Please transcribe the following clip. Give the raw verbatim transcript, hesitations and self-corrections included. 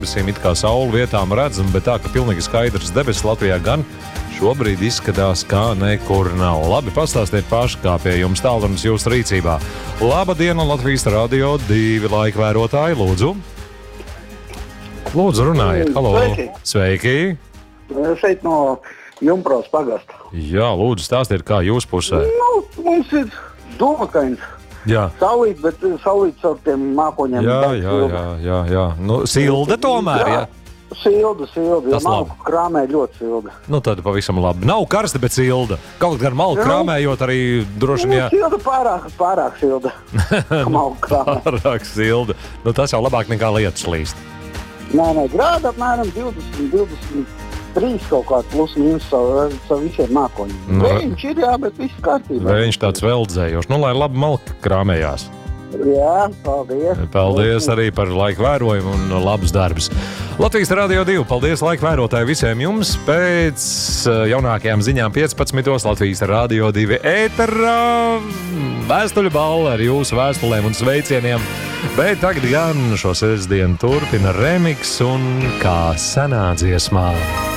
It kā saule vietām redzam, bet tā, ka pilnīgi skaidrs debesis Latvijā gan šobrīd izskatās, kā nekur nav. Labi, pastāstiet paši, kā pie jums tālrunis jūsu rīcībā. Labadiena, Latvijas Radio divi laikvērotāji, lūdzu. Lūdzu, runājiet. Halo. Sveiki. Sveiki. Šeit no Jumpros pagasta. Jā, lūdzu, stāstiet, kā jūs pusē. Nu, mums ir domakains. Jā. Saulīt, bet saulīt ar tiem mākoņiem. Jā, jā, jā, jā, jā. Nu, silda tomēr, jā? jā? Silda, silda. Tas malku krāmē ļoti silda. Nu, tad pavisam labi. Nav karsta, bet silda. Kaut gan malku krāmējot arī droši vien, jā. Nu, silda pārāk, pārāk silda. Malku krāmē. Pārāk silda. Nu, tas jau labāk nekā lietus līst. Nē, nē, grāda apmēram divdesmit, divdesmit trīs kaut kāds plus mīnus savu visiem mākoņiem. Nu, Vējiņš ir, jā, bet viss kārtībā. Vējiņš tāds veldzējošs. Nu, lai labi malka krāmējās. Jā, paldies. Paldies arī par laiku vērojumu un labus darbus. Latvijas Radio divi, paldies laiku vērotāji visiem jums. Pēc jaunākajām ziņām piecpadsmitos Latvijas Radio divi ēterā vēstuļu balva ar jūsu vēstulēm un sveicieniem. Bet tagad gan šo sestdienu turpina remix un kā senā dziesmā.